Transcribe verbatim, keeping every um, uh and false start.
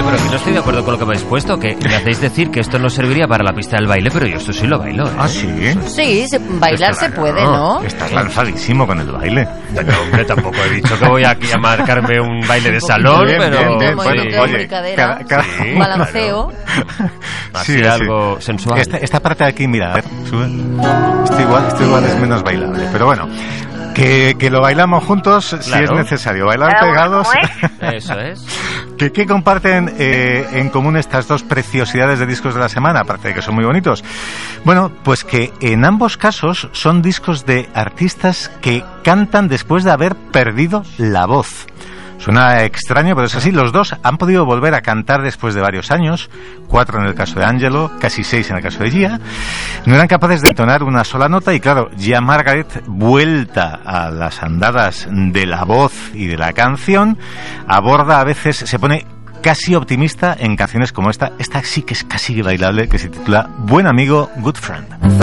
pero que no estoy de acuerdo con lo que me habéis puesto, que me hacéis decir que esto no serviría para la pista del baile, pero yo esto sí lo bailo, ¿eh? ¿Ah, sí? Sí, se, bailar Está, se puede, ¿no? Estás lanzadísimo con el baile. No, hombre, tampoco he dicho que voy aquí a marcarme un baile de salón, bien, pero... bien, bien. Como Bueno, el de oye, bricadera, cada- cada- Sí, un balanceo. Así Sí, sí. algo sensual. Esta, esta parte de aquí, mira, a ver, sube. Esto igual, esto igual es menos bailable, pero bueno. Que, que lo bailamos juntos si Claro. es necesario. Bailar Cada uno pegados. como Eso es. ¿Qué, qué comparten eh, en común estas dos preciosidades de discos de la semana? Aparte de que son muy bonitos. Bueno, pues que en ambos casos son discos de artistas que cantan después de haber perdido la voz. Suena extraño, pero es así. Los dos han podido volver a cantar después de varios años, cuatro en el caso de Angelo, casi seis en el caso de Gia. No eran capaces de entonar una sola nota y claro, Gia Margaret, vuelta a las andadas de la voz y de la canción, aborda a veces, se pone casi optimista en canciones como esta. Esta sí que es casi bailable, que se titula Buen Amigo, Good Friend.